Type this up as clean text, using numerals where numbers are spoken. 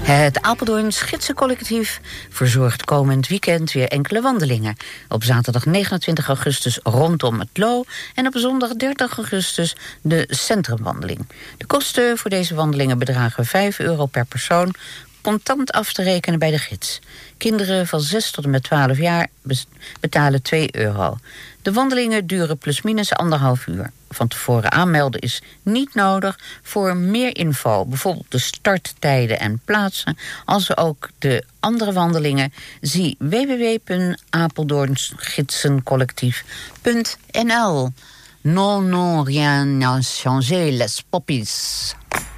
Het Apeldoorns Gidsencollectief verzorgt komend weekend weer enkele wandelingen. Op zaterdag 29 augustus rondom het Loo en op zondag 30 augustus de centrumwandeling. De kosten voor deze wandelingen bedragen €5 per persoon, contant af te rekenen bij de gids. Kinderen van 6 tot en met 12 jaar betalen €2. De wandelingen duren plusminus 1,5 uur. Van tevoren aanmelden is niet nodig. Voor meer info, bijvoorbeeld de starttijden en plaatsen, als ook de andere wandelingen, zie www.apeldoornsgidsencollectief.nl. Non, rien n'a changé, les poppies.